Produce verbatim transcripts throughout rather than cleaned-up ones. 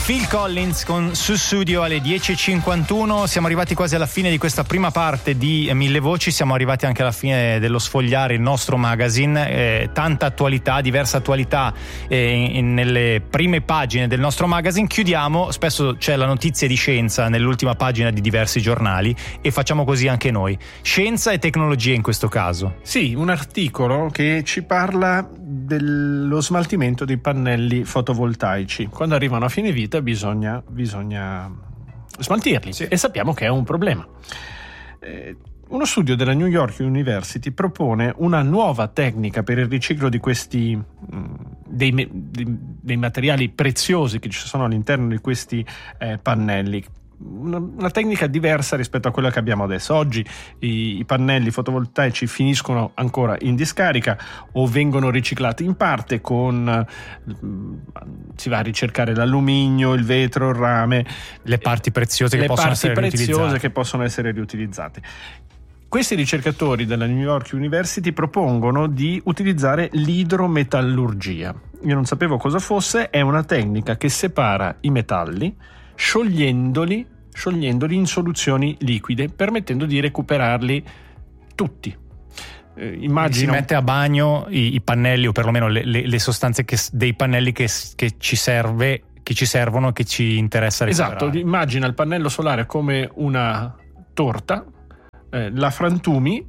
Phil Collins con Sussudio alle dieci e cinquantuno. Siamo arrivati quasi alla fine di questa prima parte di Mille Voci, siamo arrivati anche alla fine dello sfogliare il nostro magazine, eh, tanta attualità, diversa attualità eh, in, nelle prime pagine del nostro magazine. Chiudiamo, spesso c'è la notizia di scienza nell'ultima pagina di diversi giornali e facciamo così anche noi. Scienza e tecnologia in questo caso. Sì, un articolo che ci parla dello smaltimento dei pannelli fotovoltaici. Quando arrivano a fine vita bisogna, bisogna smaltirli, sì. E sappiamo che è un problema. Eh, uno studio della New York University propone una nuova tecnica per il riciclo di questi mh, dei, dei, dei materiali preziosi che ci sono all'interno di questi eh, pannelli. Una, una tecnica diversa rispetto a quella che abbiamo adesso. Oggi i, i pannelli fotovoltaici finiscono ancora in discarica o vengono riciclati in parte con eh, si va a ricercare l'alluminio, il vetro, il rame, le parti preziose, che le possono, parti essere preziose che possono essere riutilizzate. Questi ricercatori della New York University propongono di utilizzare l'idrometallurgia. Io non sapevo cosa fosse. È una tecnica che separa i metalli sciogliendoli, sciogliendoli in soluzioni liquide, permettendo di recuperarli tutti. Eh, immagino... Si mette a bagno i, i pannelli, o perlomeno le, le, le sostanze che, dei pannelli che, che ci serve, che ci servono, che ci interessa recuperare. Esatto, immagina il pannello solare come una torta, eh, la frantumi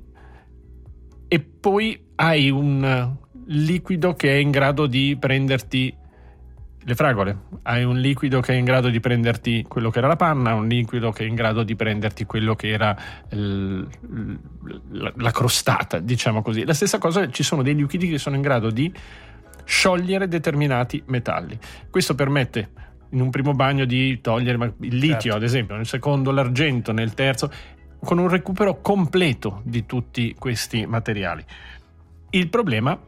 e poi hai un liquido che è in grado di prenderti le fragole, hai un liquido che è in grado di prenderti quello che era la panna, un liquido che è in grado di prenderti quello che era il, la, la crostata, diciamo così. La stessa cosa, ci sono dei liquidi che sono in grado di sciogliere determinati metalli. Questo permette in un primo bagno di togliere il litio, certo, ad esempio, nel secondo l'argento, nel terzo, con un recupero completo di tutti questi materiali. Il problema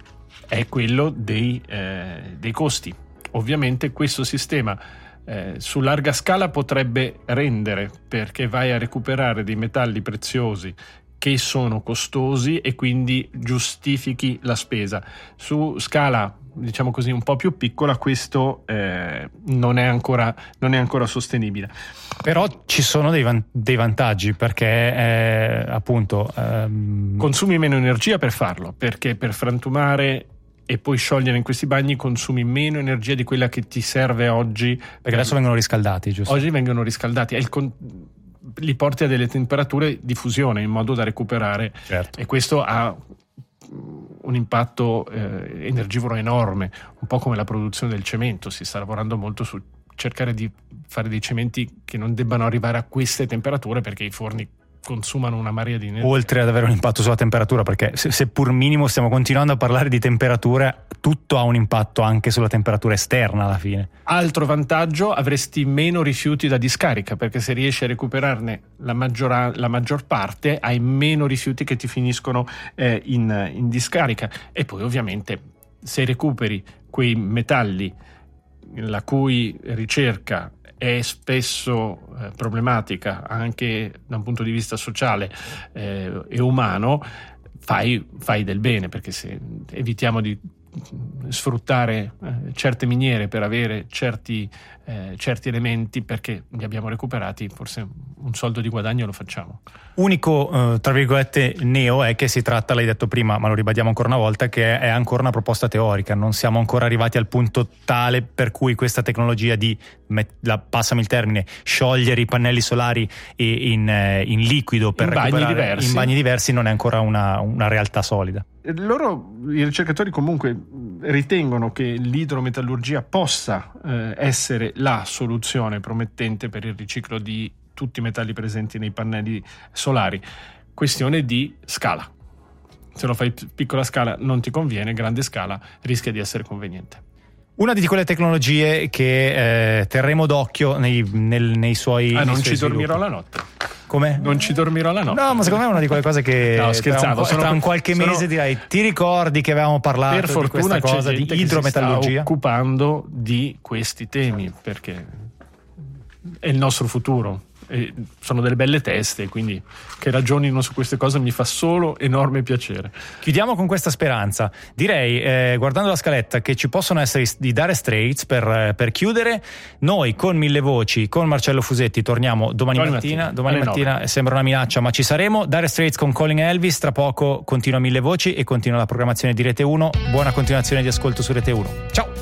è quello dei, eh, dei costi. Ovviamente questo sistema eh, su larga scala potrebbe rendere, perché vai a recuperare dei metalli preziosi che sono costosi e quindi giustifichi la spesa. Su scala, diciamo così, un po' più piccola, questo eh, non è ancora non è ancora sostenibile. Però ci sono dei, van- dei vantaggi, perché eh, appunto ehm... consumi meno energia per farlo, perché per frantumare e poi sciogliere in questi bagni consumi meno energia di quella che ti serve oggi, perché adesso vengono riscaldati, giusto? Oggi vengono riscaldati, è il con... li porti a delle temperature di fusione in modo da recuperare, certo, e questo ha un impatto eh, energivoro enorme, un po' come la produzione del cemento. Si sta lavorando molto su cercare di fare dei cementi che non debbano arrivare a queste temperature, perché i forni consumano una marea di energia. Oltre ad avere un impatto sulla temperatura, perché se, seppur minimo stiamo continuando a parlare di temperature, tutto ha un impatto anche sulla temperatura esterna alla fine. Altro vantaggio, avresti meno rifiuti da discarica, perché se riesci a recuperarne la, maggiora, la maggior parte, hai meno rifiuti che ti finiscono eh, in, in discarica. E poi ovviamente se recuperi quei metalli la cui ricerca è spesso eh, problematica anche da un punto di vista sociale eh, e umano, fai, fai del bene, perché se evitiamo di sfruttare eh, certe miniere per avere certi, eh, certi elementi, perché li abbiamo recuperati, forse un soldo di guadagno lo facciamo. Unico eh, tra virgolette neo è che si tratta, l'hai detto prima ma lo ribadiamo ancora una volta, che è ancora una proposta teorica. Non siamo ancora arrivati al punto tale per cui questa tecnologia di, la, passami il termine, sciogliere i pannelli solari in, in liquido per in recuperare bagni diversi. in bagni diversi non è ancora una, una realtà solida. Loro, i ricercatori, comunque ritengono che l'idrometallurgia possa eh, essere la soluzione promettente per il riciclo di tutti i metalli presenti nei pannelli solari. Questione di scala. Se lo fai piccola scala non ti conviene, grande scala rischia di essere conveniente. Una di quelle tecnologie che eh, terremo d'occhio nei, nel, nei suoi Ah, non nei ci suoi dormirò sviluppi. la notte. Come? Non ci dormirò la notte. No, ma secondo me è una di quelle cose che no, scherzavo, tra un, tra un qualche sono, mese dirai, ti ricordi che avevamo parlato per fortuna di questa cosa c'è di gente idrometallurgia? che si sta occupando di questi temi, perché è il nostro futuro. e sono delle belle teste, quindi che ragionino su queste cose mi fa solo enorme piacere. Chiudiamo con questa speranza. Direi, eh, guardando la scaletta, che ci possono essere di Dire Straits per, per chiudere. Noi con Mille Voci, con Marcello Fusetti, torniamo domani, domani mattina, mattina. Domani mattina nove. Sembra una minaccia, ma ci saremo. Dire Straits con Calling Elvis. Tra poco continua Mille Voci e continua la programmazione di Rete uno. Buona continuazione di ascolto su Rete uno. Ciao!